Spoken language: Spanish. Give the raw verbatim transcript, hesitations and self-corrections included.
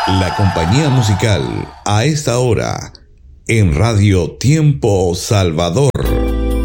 La compañía musical a esta hora en Radio Tiempo Salvador.